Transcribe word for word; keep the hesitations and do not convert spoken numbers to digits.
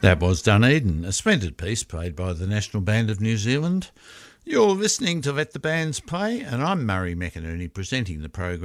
That was Dunedin, a splendid piece played by the National Band of New Zealand. You're listening to Let the Bands Play, and I'm Murray McInerney presenting the program.